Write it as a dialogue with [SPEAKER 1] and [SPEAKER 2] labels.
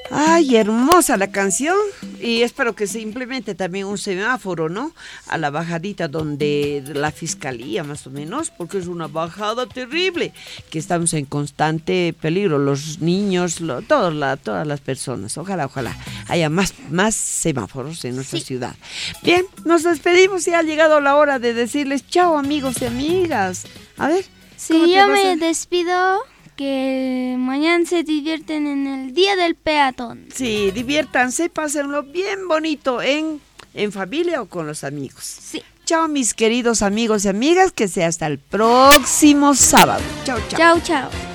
[SPEAKER 1] Ay, hermosa la canción, y espero que se implemente también un semáforo, ¿no? A la bajadita donde la fiscalía, más o menos, porque es una bajada terrible, que estamos en constante peligro, los niños, todas las personas. Ojalá haya más semáforos en nuestra ciudad. Bien, nos despedimos y ha llegado la hora de decirles chao, amigos y amigas. A ver.
[SPEAKER 2] Sí, yo me despido. Que mañana se divierten en el Día del Peatón.
[SPEAKER 1] Sí, diviértanse, pásenlo bien bonito en familia o con los amigos.
[SPEAKER 2] Sí.
[SPEAKER 1] Chao, mis queridos amigos y amigas, que sea hasta el próximo sábado. Chao, chao.
[SPEAKER 2] Chao, chao.